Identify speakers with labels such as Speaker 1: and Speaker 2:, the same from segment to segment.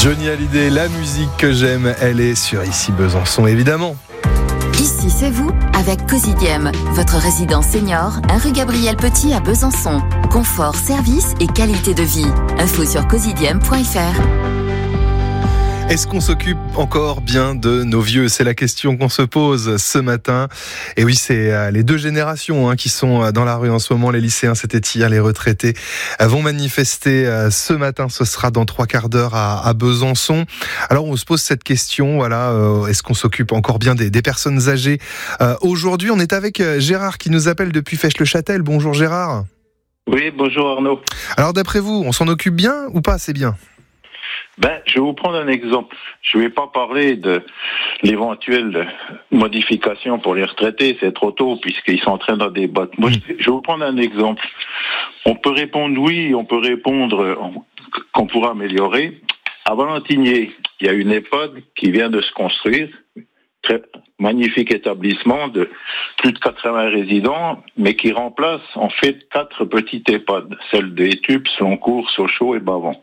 Speaker 1: Johnny Hallyday, la musique que j'aime, elle est sur Ici Besançon, évidemment.
Speaker 2: Ici, c'est vous, avec Cosidiem, votre résidence senior, 1 rue Gabriel Petit à Besançon. Confort, service et qualité de vie. Info sur cosidiem.fr.
Speaker 1: Est-ce qu'on s'occupe encore bien de nos vieux ? C'est la question qu'on se pose ce matin. Et oui, c'est les deux générations qui sont dans la rue en ce moment. Les lycéens, c'était hier, les retraités vont manifester ce matin. Ce sera dans 3 quarts d'heure à Besançon. Alors, on se pose cette question, voilà, est-ce qu'on s'occupe encore bien des personnes âgées ? Aujourd'hui, on est avec Gérard qui nous appelle depuis Fesches-le-Châtel. Bonjour Gérard.
Speaker 3: Oui, bonjour Arnaud.
Speaker 1: Alors, d'après vous, on s'en occupe bien ou pas assez bien ?
Speaker 3: Je vais vous prendre un exemple. Je ne vais pas parler de l'éventuelle modification pour les retraités, c'est trop tôt puisqu'ils sont en train d'en débattre. Moi, je vais vous prendre un exemple. On peut répondre oui, on peut répondre qu'on pourra améliorer. À Valentinier, il y a une EHPAD qui vient de se construire, très magnifique établissement de plus de 80 résidents, mais qui remplace en fait 4 petites EHPAD, celles d'Étupes, Sloncourt, Sochaux et Bavant.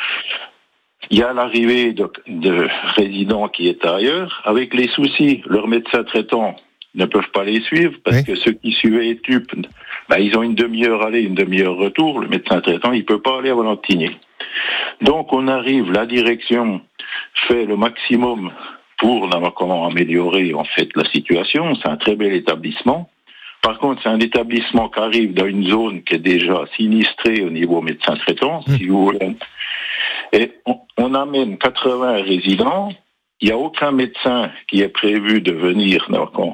Speaker 3: Il y a l'arrivée de résidents qui est ailleurs. Avec les soucis, leurs médecins traitants ne peuvent pas les suivre parce que ceux qui suivaient Étupes, ils ont une demi-heure aller, une demi-heure retour. Le médecin traitant, il peut pas aller à Valentinier. Donc on arrive, la direction fait le maximum pour comment améliorer en fait la situation. C'est un très bel établissement. Par contre, c'est un établissement qui arrive dans une zone qui est déjà sinistrée au niveau médecin traitant, si vous voulez. Et on amène 80 résidents. Il n'y a aucun médecin qui est prévu de venir,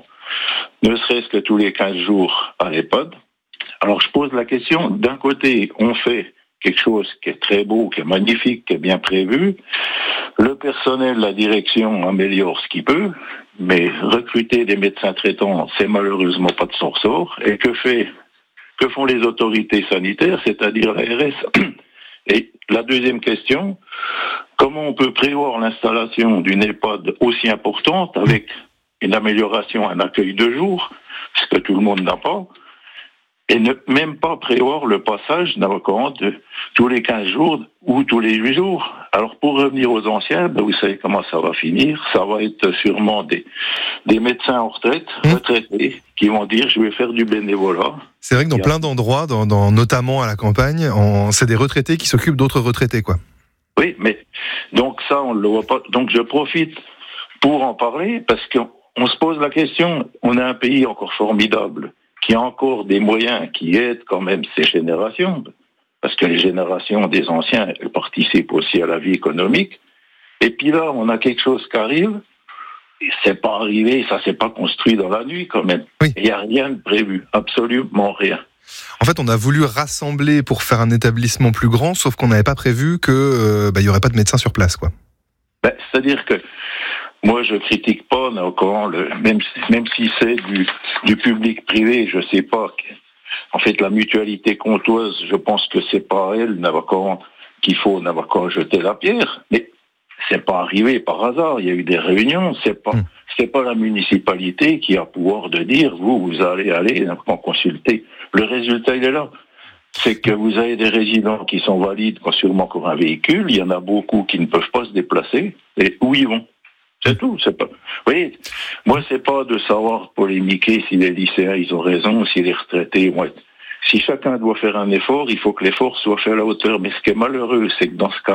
Speaker 3: ne serait-ce que tous les 15 jours à l'EHPAD. Alors je pose la question, d'un côté, on fait quelque chose qui est très beau, qui est magnifique, qui est bien prévu. Le personnel, la direction améliore ce qu'il peut, mais recruter des médecins traitants, c'est malheureusement pas de son ressort. Et que font les autorités sanitaires, c'est-à-dire l'ARS ? Et la deuxième question, comment on peut prévoir l'installation d'une EHPAD aussi importante avec une amélioration, un accueil de jour, ce que tout le monde n'a pas, et ne même pas prévoir le passage de tous les 15 jours ou tous les 8 jours. Alors pour revenir aux anciens, vous savez comment ça va finir. Ça va être sûrement des médecins en retraite, retraités, qui vont dire je vais faire du bénévolat.
Speaker 1: C'est vrai que dans plein d'endroits, notamment à la campagne, c'est des retraités qui s'occupent d'autres retraités, quoi.
Speaker 3: Oui, mais donc ça on ne le voit pas. Donc je profite pour en parler parce qu'on se pose la question, on a un pays encore formidable, qui a encore des moyens qui aident quand même ces générations, parce que les générations des anciens, elles participent aussi à la vie économique. Et puis là, on a quelque chose qui arrive, c'est pas arrivé, ça s'est pas construit dans la nuit quand même.
Speaker 1: Oui.
Speaker 3: Il n'y a rien de prévu, absolument rien.
Speaker 1: En fait, on a voulu rassembler pour faire un établissement plus grand, sauf qu'on n'avait pas prévu que il y aurait pas de médecin sur place, quoi.
Speaker 3: C'est-à-dire que moi, je critique pas même si c'est du public privé, je sais pas. En fait, la mutualité comtoise, je pense que c'est pas elle qu'il faut jeter la pierre. Mais c'est pas arrivé par hasard. Il y a eu des réunions. C'est pas la municipalité qui a pouvoir de dire vous allez aller consulter. Le résultat, il est là. C'est que vous avez des résidents qui sont valides, qui ont sûrement encore un véhicule. Il y en a beaucoup qui ne peuvent pas se déplacer. Et où ils vont? C'est tout, c'est pas. Vous voyez, moi, c'est pas de savoir polémiquer si les lycéens, ils ont raison, si les retraités, si chacun doit faire un effort, il faut que l'effort soit fait à la hauteur. Mais ce qui est malheureux, c'est que dans ce cas